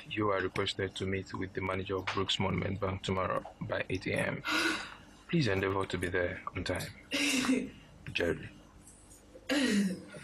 You are requested to meet with the manager of Brooks Monument Bank tomorrow by 8 a.m. Please endeavor to be there on time. Jerry.